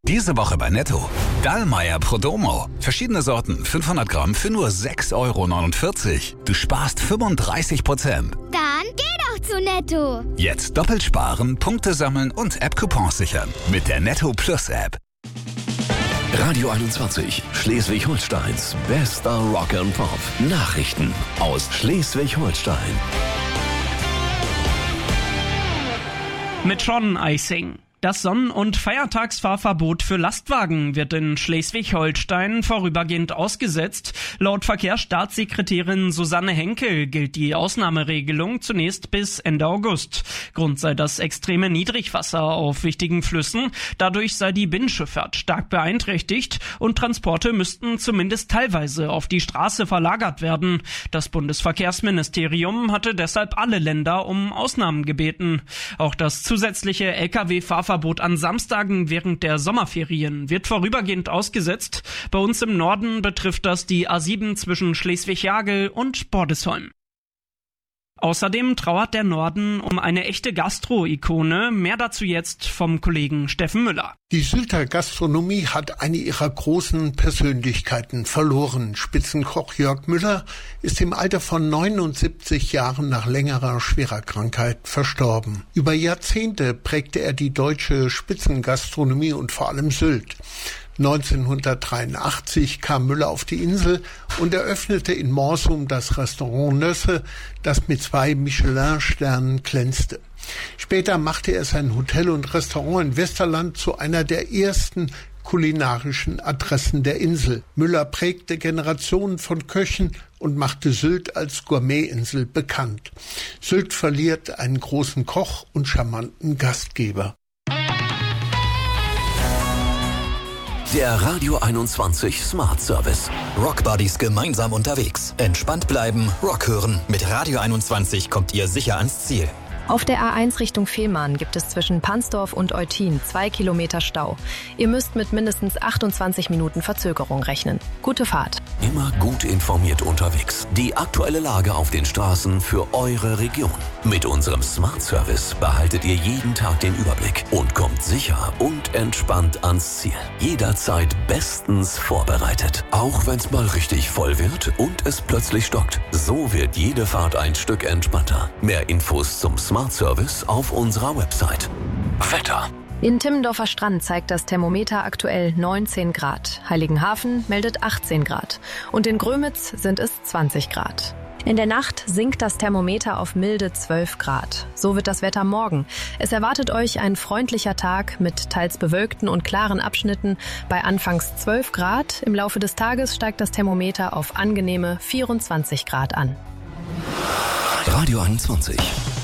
Diese Woche bei Netto. Dallmayr Prodomo. Verschiedene Sorten, 500 Gramm für nur 6,49 €. Du sparst 35%. Dann geh doch zu Netto. Jetzt doppelt sparen, Punkte sammeln und App-Coupons sichern. Mit der Netto Plus App. Radio 21, Schleswig-Holsteins bester Rock and Pop. Nachrichten aus Schleswig-Holstein. Mit Sean Eising. Das Sonnen- und Feiertagsfahrverbot für Lastwagen wird in Schleswig-Holstein vorübergehend ausgesetzt. Laut Verkehrsstaatssekretärin Susanne Henkel gilt die Ausnahmeregelung zunächst bis Ende August. Grund sei das extreme Niedrigwasser auf wichtigen Flüssen. Dadurch sei die Binnenschifffahrt stark beeinträchtigt und Transporte müssten zumindest teilweise auf die Straße verlagert werden. Das Bundesverkehrsministerium hatte deshalb alle Länder um Ausnahmen gebeten. Auch das zusätzliche Lkw-Fahrverbot an Samstagen während der Sommerferien wird vorübergehend ausgesetzt. Bei uns im Norden betrifft das die A7 zwischen Schleswig-Jagel und Bordesholm. Außerdem trauert der Norden um eine echte Gastro-Ikone. Mehr dazu jetzt vom Kollegen Steffen Müller. Die Sylter Gastronomie hat eine ihrer großen Persönlichkeiten verloren. Spitzenkoch Jörg Müller ist im Alter von 79 Jahren nach längerer schwerer Krankheit verstorben. Über Jahrzehnte prägte er die deutsche Spitzengastronomie und vor allem Sylt. 1983 kam Müller auf die Insel und eröffnete in Morsum das Restaurant Nösse, das mit 2 Michelin-Sternen glänzte. Später machte er sein Hotel und Restaurant in Westerland zu einer der ersten kulinarischen Adressen der Insel. Müller prägte Generationen von Köchen und machte Sylt als Gourmetinsel bekannt. Sylt verliert einen großen Koch und charmanten Gastgeber. Der Radio 21 Smart Service. Rockbuddies gemeinsam unterwegs. Entspannt bleiben, Rock hören. Mit Radio 21 kommt ihr sicher ans Ziel. Auf der A1 Richtung Fehmarn gibt es zwischen Pansdorf und Eutin 2 Kilometer Stau. Ihr müsst mit mindestens 28 Minuten Verzögerung rechnen. Gute Fahrt. Immer gut informiert unterwegs. Die aktuelle Lage auf den Straßen für eure Region. Mit unserem Smart Service behaltet ihr jeden Tag den Überblick und kommt sicher und entspannt ans Ziel. Jederzeit bestens vorbereitet. Auch wenn es mal richtig voll wird und es plötzlich stockt. So wird jede Fahrt ein Stück entspannter. Mehr Infos zum Smart Service auf unserer Website. Wetter. In Timmendorfer Strand zeigt das Thermometer aktuell 19 Grad. Heiligenhafen meldet 18 Grad. Und in Grömitz sind es 20 Grad. In der Nacht sinkt das Thermometer auf milde 12 Grad. So wird das Wetter morgen. Es erwartet euch ein freundlicher Tag mit teils bewölkten und klaren Abschnitten bei anfangs 12 Grad. Im Laufe des Tages steigt das Thermometer auf angenehme 24 Grad an. Radio 21.